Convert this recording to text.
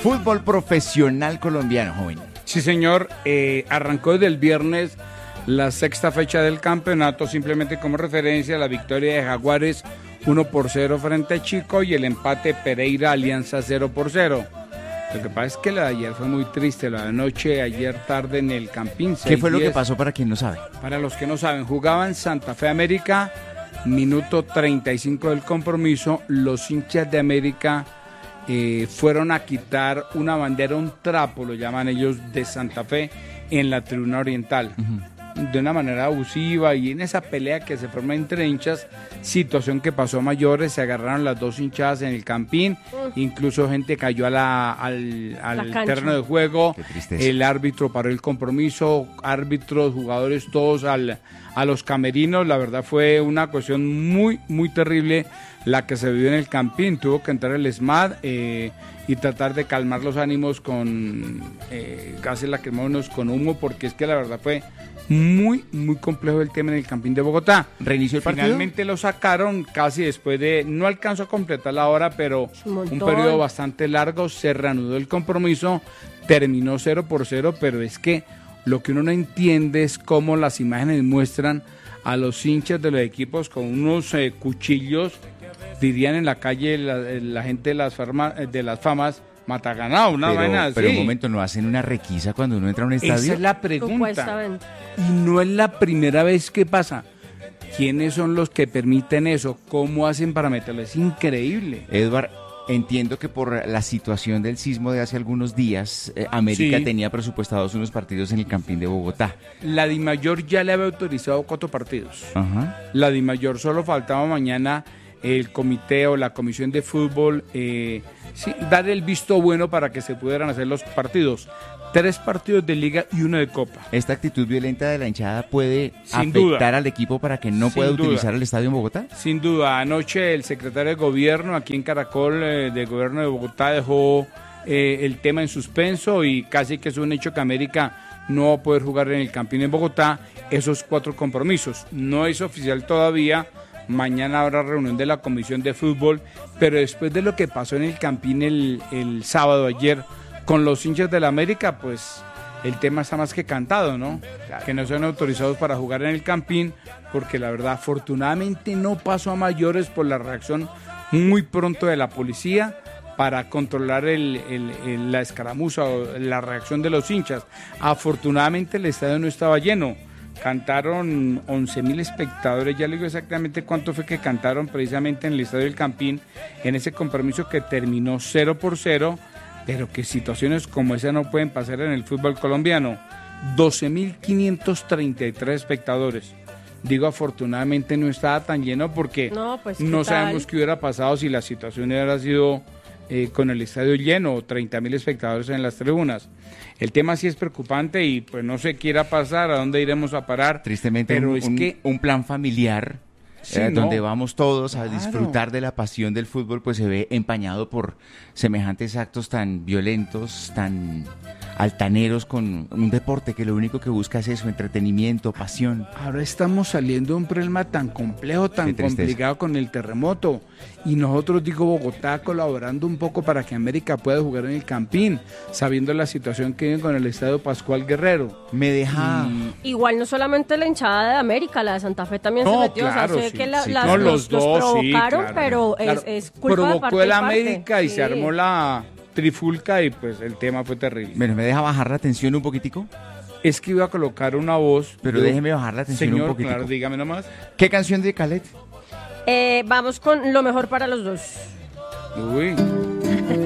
fútbol profesional colombiano, joven. Sí, señor, arrancó desde el viernes la sexta fecha del campeonato, simplemente como referencia la victoria de Jaguares 1-0 frente a Chico y el empate Pereira Alianza 0-0. Lo que pasa es que la de ayer fue muy triste, la de anoche, ayer tarde en el Campín. ¿Qué fue lo que pasó para quien no sabe? Para los que no saben, jugaban Santa Fe América, minuto 35 del compromiso, los hinchas de América fueron a quitar una bandera, un trapo, lo llaman ellos, de Santa Fe en la tribuna oriental. De una manera abusiva, y en esa pelea que se forma entre hinchas, situación que pasó a mayores, se agarraron las dos hinchadas en el Campín, incluso gente cayó al terreno de juego, el árbitro paró el compromiso, árbitros, jugadores, todos a los camerinos. La verdad fue una cuestión muy, muy terrible la que se vivió en el Campín. Tuvo que entrar el SMAD y tratar de calmar los ánimos con gases lacrimógenos, con humo, porque es que la verdad fue muy, muy complejo el tema en el Campín de Bogotá. ¿Reinició el partido? Finalmente lo sacaron casi después de, no alcanzó a completar la hora, pero un periodo bastante largo, se reanudó el compromiso, terminó 0-0, pero es que lo que uno no entiende es cómo las imágenes muestran a los hinchas de los equipos con unos cuchillos, dirían en la calle la gente de las famas, mataganao, una vaina así. Pero un momento, ¿no hacen una requisa cuando uno entra a un estadio? Esa es la pregunta. Y no es la primera vez que pasa. ¿Quiénes son los que permiten eso? ¿Cómo hacen para meterlo? Es increíble. Edward, entiendo que por la situación del sismo de hace algunos días, América tenía presupuestados unos partidos en el Campín de Bogotá. La DIMAYOR ya le había autorizado 4 partidos. Ajá. La DIMAYOR solo faltaba mañana el comité o la comisión de fútbol dar el visto bueno para que se pudieran hacer los partidos. 3 partidos de liga y 1 de copa. ¿Esta actitud violenta de la hinchada puede afectar al equipo para que no pueda utilizar el estadio en Bogotá? Sin duda. Anoche el secretario de gobierno aquí en Caracol, de gobierno de Bogotá, dejó el tema en suspenso y casi que es un hecho que América no va a poder jugar en el Campín en Bogotá esos 4 compromisos. No es oficial todavía. Mañana habrá reunión de la comisión de fútbol, pero después de lo que pasó en el Campín el sábado ayer con los hinchas de la América, pues el tema está más que cantado, ¿no? Claro. Que no sean autorizados para jugar en el Campín, porque la verdad, afortunadamente no pasó a mayores por la reacción muy pronto de la policía para controlar la escaramuza o la reacción de los hinchas. Afortunadamente el estadio no estaba lleno. Cantaron 11.000 espectadores, ya le digo exactamente cuánto fue que cantaron precisamente en el Estadio del Campín, en ese compromiso que terminó 0-0, pero que situaciones como esa no pueden pasar en el fútbol colombiano. 12.533 espectadores. Digo, afortunadamente no estaba tan lleno porque no sabemos qué hubiera pasado si la situación hubiera sido con el estadio lleno o 30.000 espectadores en las tribunas. El tema sí es preocupante y pues no sé qué irá a pasar, a dónde iremos a parar. Tristemente, pero un plan familiar donde vamos todos a disfrutar de la pasión del fútbol, pues se ve empañado por semejantes actos tan violentos, tan altaneros, con un deporte que lo único que busca es eso, entretenimiento, pasión. Ahora estamos saliendo de un problema tan complejo, tan complicado con el terremoto, y nosotros, digo, Bogotá colaborando un poco para que América pueda jugar en el Campín, sabiendo la situación que viven con el estadio Pascual Guerrero. Me deja... Igual no solamente la hinchada de América, la de Santa Fe también se metió, claro, o sea, sé que los dos provocaron, claro, pero claro. Es culpa Provocó de parte el y parte. América y se armó la trifulca y pues el tema fue terrible. Bueno, ¿me deja bajar la tensión un poquitico? Es que iba a colocar una voz. Pero déjeme bajar la tensión un poquitico. Claro, dígame nomás. ¿Qué canción de Khaled? Vamos con Lo Mejor para los Dos. Uy.